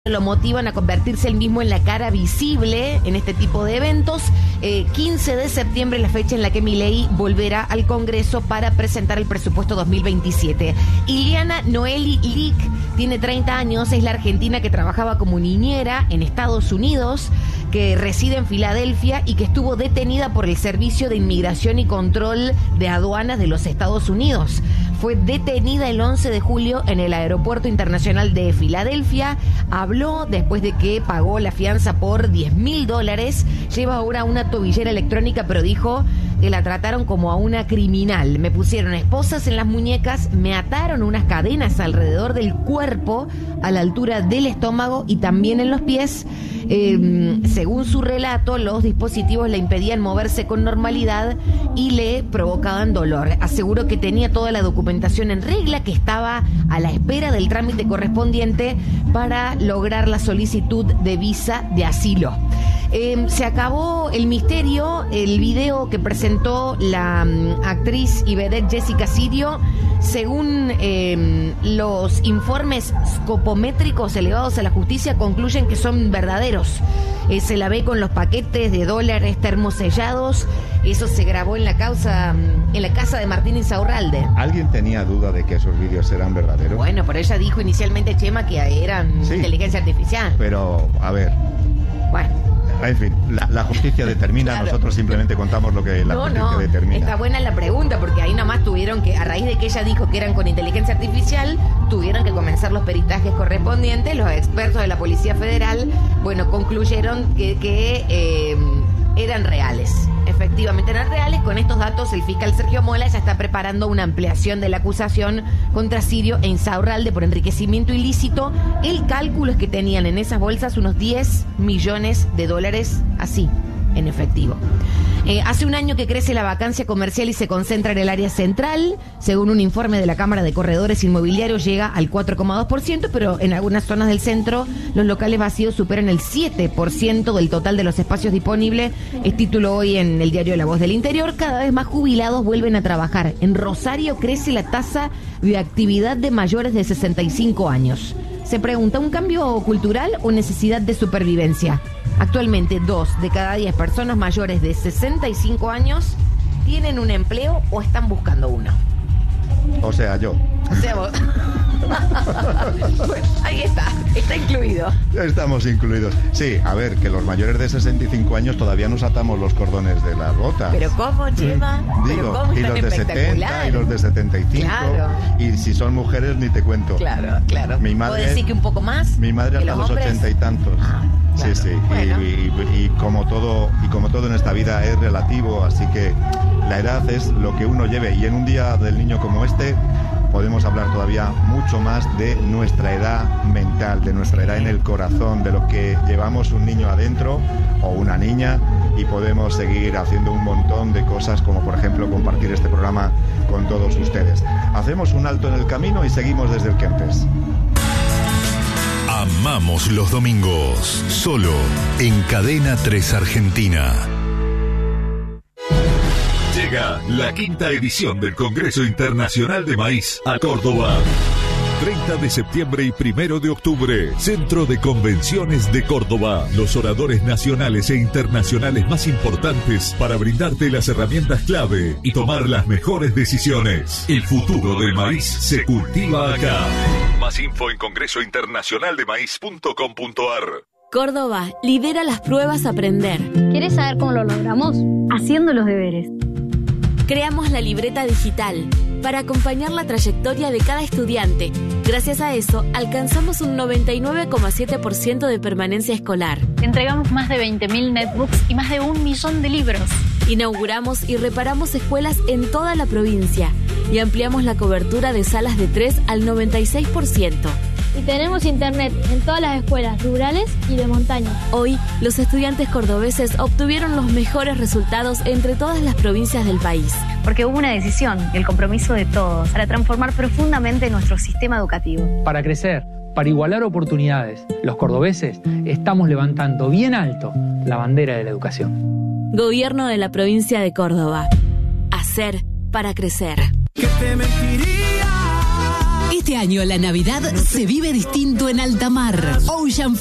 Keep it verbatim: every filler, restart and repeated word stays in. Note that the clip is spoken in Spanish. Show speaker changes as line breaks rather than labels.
lo motivan a convertirse él mismo en la cara visible en este tipo de eventos. Eh, quince de septiembre, la fecha en la que Milei volverá al Congreso para presentar el presupuesto dos mil veintisiete. Iliana Noeli Lick tiene treinta años, es la argentina que trabajaba como niñera en Estados Unidos, que reside en Filadelfia y que estuvo detenida por el Servicio de Inmigración y Control de Aduanas de los Estados Unidos. Fue detenida el once de julio en el Aeropuerto Internacional de Filadelfia. Habló después de que pagó la fianza por diez mil dólares. Lleva ahora una tobillera electrónica, pero dijo que la trataron como a una criminal. Me pusieron esposas en las muñecas, me ataron unas cadenas alrededor del cuerpo, a la altura del estómago y también en los pies. Eh, según su relato, los dispositivos le impedían moverse con normalidad y le provocaban dolor. Aseguró que tenía toda la documentación en regla, que estaba a la espera del trámite correspondiente para lograr la solicitud de visa de asilo. Eh, se acabó el misterio. El video que presentó la um, actriz y vedette Jessica Sirio, según eh, los informes scopométricos elevados a la justicia, concluyen que son verdaderos. Eh, se la ve con los paquetes de dólares termosellados. Eso se grabó en la causa, en la casa de Martín Insaurralde.
¿Alguien tenía duda de que esos vídeos eran verdaderos?
Bueno, pero ella dijo inicialmente, Chema, que eran sí, inteligencia artificial.
Pero, a ver...
Bueno...
En fin, la, la justicia determina, claro. Nosotros simplemente contamos lo que la
no,
justicia
no.
determina.
Está buena la pregunta, porque ahí nomás tuvieron que, a raíz de que ella dijo que eran con inteligencia artificial, tuvieron que comenzar los peritajes correspondientes. Los expertos de la Policía Federal, bueno, concluyeron que, que eh, eran reales. Efectivamente eran reales. Con estos datos, el fiscal Sergio Mola ya está preparando una ampliación de la acusación contra Sirio e Insaurralde por enriquecimiento ilícito. El cálculo es que tenían en esas bolsas unos diez millones de dólares así, en efectivo. Eh, hace un año que crece la vacancia comercial y se concentra en el área central. Según un informe de la Cámara de Corredores Inmobiliarios, llega al cuatro coma dos por ciento, pero en algunas zonas del centro los locales vacíos superan el siete por ciento del total de los espacios disponibles. Es título hoy en el diario La Voz del Interior. Cada vez más jubilados vuelven a trabajar. En Rosario crece la tasa de actividad de mayores de sesenta y cinco años. Se pregunta, ¿un cambio cultural o necesidad de supervivencia? Actualmente, dos de cada diez personas mayores de sesenta y cinco años tienen un empleo o están buscando uno.
O sea, yo.
O sea, vos. Bueno, ahí está, está incluido.
Estamos incluidos. Sí, a ver, que los mayores de sesenta y cinco años todavía nos atamos los cordones de las botas.
Pero ¿cómo, Chema?
Digo,
¿Pero cómo?
Y los de setenta y los de setenta y cinco. Claro. Y si son mujeres, ni te cuento.
Claro, claro.
Mi madre,
¿puedo decir que un poco más?
Mi madre hasta los ochenta y tantos.
Ah, claro.
Sí, sí.
Bueno.
Y, y, y como todo, y como todo en esta vida es relativo, así que la edad es lo que uno lleve. Y en un día del niño como este, podemos hablar todavía mucho más de nuestra edad mental, de nuestra edad en el corazón, de lo que llevamos un niño adentro o una niña, y podemos seguir haciendo un montón de cosas, como por ejemplo compartir este programa con todos ustedes. Hacemos un alto en el camino y seguimos desde el Kempes.
Amamos los domingos, solo en Cadena tres Argentina. Llega la quinta edición del Congreso Internacional de Maíz a Córdoba. treinta de septiembre y primero de octubre, Centro de Convenciones de Córdoba. Los oradores nacionales e internacionales más importantes para brindarte las herramientas clave y tomar las mejores decisiones. El futuro del maíz se cultiva acá. Más info en congreso internacional de maíz punto com punto a r.
Córdoba lidera las pruebas Aprender.
¿Quieres saber cómo lo logramos? Haciendo los deberes.
Creamos la libreta digital para acompañar la trayectoria de cada estudiante. Gracias a eso, alcanzamos un noventa y nueve coma siete por ciento de permanencia escolar.
Entregamos más de veinte mil netbooks y más de un millón de libros.
Inauguramos y reparamos escuelas en toda la provincia y ampliamos la cobertura de salas de tres al noventa y seis por ciento.
Y tenemos internet en todas las escuelas rurales y de montaña.
Hoy, los estudiantes cordobeses obtuvieron los mejores resultados entre todas las provincias del país.
Porque hubo una decisión y el compromiso de todos para transformar profundamente nuestro sistema educativo.
Para crecer, para igualar oportunidades, los cordobeses estamos levantando bien alto la bandera de la educación.
Gobierno de la provincia de Córdoba. Hacer para crecer.
¿Qué te mentiría? Este año la Navidad se vive distinto en alta mar. Ocean